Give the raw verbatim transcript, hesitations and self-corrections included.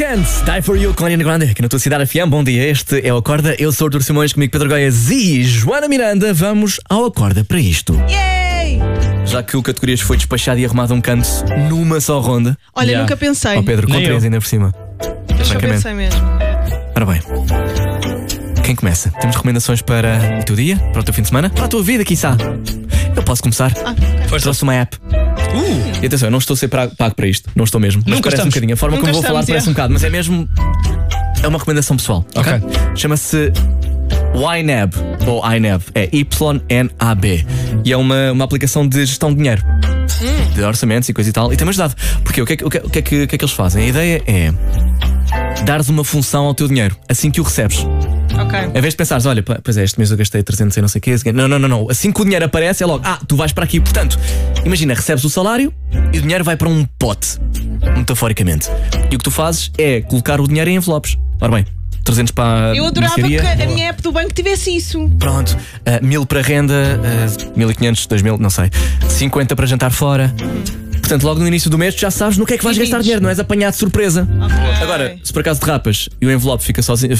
Weekend, Die For You com Ariana Grande, aqui na tua cidade F M. Bom dia, este é o Acorda. Eu sou o Artur Simões, comigo Pedro Goiás e Joana Miranda. Vamos ao Acorda para isto. Yay! Já que o Categorias foi despachado e arrumado a um canto numa só ronda. Olha, Yeah. nunca pensei. Ó Pedro, com Nem três eu. ainda por cima. Mas só francamente. pensei mesmo. Ora bem, quem começa? Temos recomendações para o teu dia, para o teu fim de semana, para a tua vida, quiçá. Eu posso começar? Ah, ok. Força. Trouxe uma app. Uh, E atenção, eu não estou a ser pra- pago para isto. Não estou mesmo. Mas Nunca parece estamos. um bocadinho. A forma Nunca como vou falar estamos, parece é. um bocado, mas é mesmo. É uma recomendação pessoal. Ok? Ok. Chama-se Y N A B ou I N A B. É Y N A B. E é uma, uma aplicação de gestão de dinheiro. De orçamentos e coisa e tal. E tem-me ajudado. Porque o que, é, que- o, que, é- o, que é que, o que é que eles fazem? A ideia é dares uma função ao teu dinheiro assim que o recebes. Ok. Em vez de pensares, olha, pá, pois é, este mês eu gastei trezentos e não sei o quê. Não, não, não, não. Assim que o dinheiro aparece, é logo, ah, tu vais para aqui. Portanto, imagina, recebes o salário e o dinheiro vai para um pote, metaforicamente. E o que tu fazes é colocar o dinheiro em envelopes. Ora bem, trezentos para Eu a adorava que mercearia. a minha app do banco tivesse isso. Pronto, uh, mil para renda, uh, mil e quinhentos, dois mil, não sei. cinquenta para jantar fora. Portanto, logo no início do mês tu já sabes no que é que vais E gastar vinte. dinheiro, não és apanhado de surpresa. Ok. Agora, se por acaso derrapas e o envelope fica sozinho,